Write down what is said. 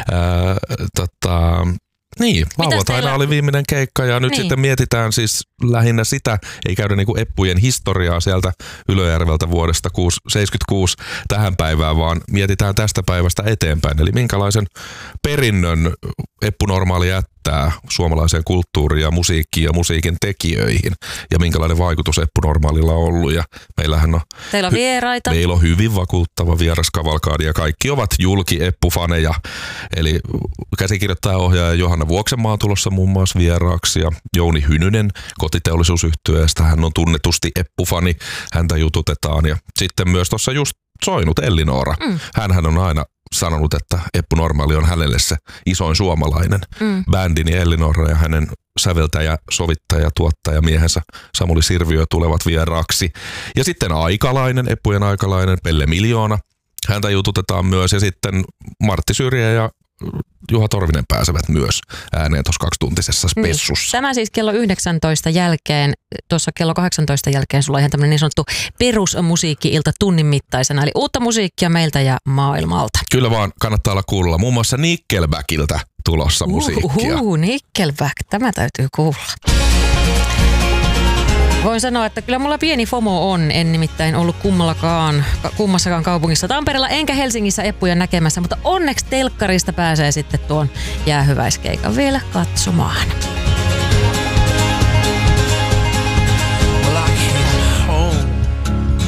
Niin, lauantaina oli viimeinen keikka ja nyt sitten mietitään siis lähinnä sitä, ei käydä niinku Eppujen historiaa sieltä Ylöjärveltä vuodesta 76 tähän päivään, vaan mietitään tästä päivästä eteenpäin. Eli minkälaisen perinnön Eppu Normaali jättää suomalaiseen kulttuuriin ja musiikkiin ja musiikin tekijöihin ja minkälainen vaikutus Eppu Normaalilla on ollut. Ja meillähän on teillä on vieraita. Meillä on hyvin vakuuttava vieraskavalkaadi ja kaikki ovat julki-Eppu-faneja. Eli käsikirjoittaja ohjaaja Johanna Vuoksenmaa on tulossa muun muassa vieraaksi ja Jouni Hynynen kotiteollisuusyhtyeestä. Hän on tunnetusti Eppu-fani, häntä jututetaan ja sitten myös tuossa just soinut Elli-Noora. Hänhän on aina sanonut, että Eppu Normaali on hänelle se isoin suomalainen bändini Elli-Noora ja hänen säveltäjä, sovittaja, tuottaja miehensä Samuli Sirviö tulevat vieraaksi. Ja sitten Aikalainen, Eppujen Aikalainen, Pelle Miljoona. Häntä jututetaan myös ja sitten Martti Syrjä ja Juha Torvinen pääsevät myös ääneen tuossa 2-tuntisessa spessussa. Tämä siis kello 19 jälkeen, tuossa kello 18 jälkeen sulla on ihan tämmöinen niin sanottu perusmusiikki-ilta tunnin mittaisena, eli uutta musiikkia meiltä ja maailmalta. Kyllä vaan, kannattaa olla kuulla. Muun muassa Nickelbackiltä tulossa musiikkia. Nickelback, tämä täytyy kuulla. Voin sanoa, että kyllä mulla pieni FOMO on. En nimittäin ollut kummassakaan kaupungissa Tampereella enkä Helsingissä Eppuja näkemässä, mutta onneksi telkkarista pääsee sitten tuon jäähyväiskeikan vielä katsomaan.